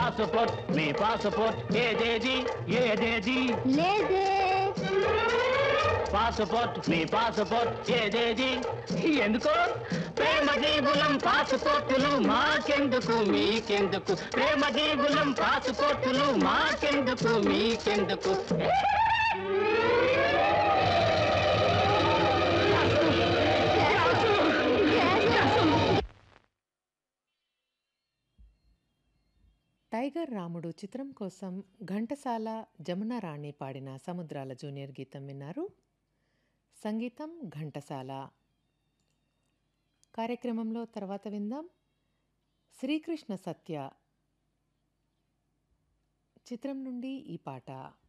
Passport మీ passport ఏదేది ఏదేది లేదే పాస్పోర్ట్ మీ పాస్పోర్ట్ ఏదేది ఎందుకు ప్రేమ జీవులం పాస్పోర్టులు మాకెందుకు మీకెందుకు ప్రేమ జీవులం పాస్పోర్టులు మాకెందుకు మీకెందుకు టైగర్ రాముడు చిత్రం కోసం ఘంటసాల జమునా రాణి పాడిన సముద్రాల జూనియర్ గీతం విన్నారు. సంగీతం ఘంటసాల. కార్యక్రమంలో తర్వాత విందాం శ్రీకృష్ణ సత్య చిత్రం నుండి ఈ పాట.